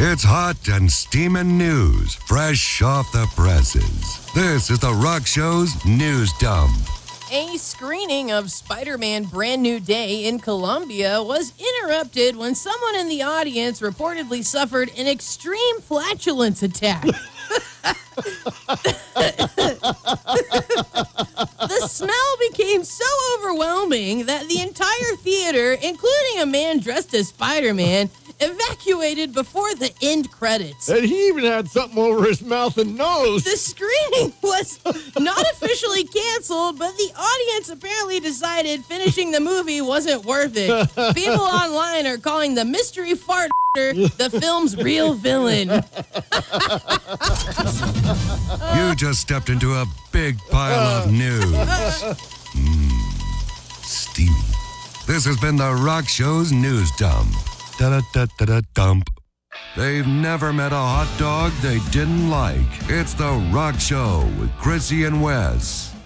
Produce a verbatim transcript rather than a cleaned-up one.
It's hot and steaming news, fresh off the presses. This is The Rock Show's News Dump. A screening of Spider-Man Brand New Day in Colombia was interrupted when someone in the audience reportedly suffered an extreme flatulence attack. The smell became so overwhelming that the entire theater, including a man dressed as Spider-Man, evacuated before the end credits. And he even had something over his mouth and nose. The screening was not officially canceled, but the audience apparently decided finishing the movie wasn't worth it. People online are calling the mystery fart the film's real villain. You just stepped into a big pile of news. Mmm, steamy. This has been The Rock Show's News Dump. Da-da-da-da-da-dump. They've never met a hot dog they didn't like. It's The Rock Show with Chrissy and Wes.